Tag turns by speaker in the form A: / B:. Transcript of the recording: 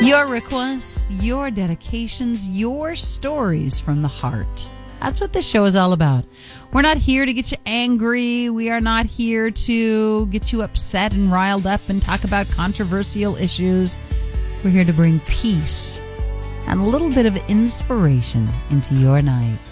A: Your requests, your dedications, your stories from the heart. That's what this show is all about. We're not here to get you angry. We are not here to get you upset and riled up and talk about controversial issues. We're here to bring peace and a little bit of inspiration into your night.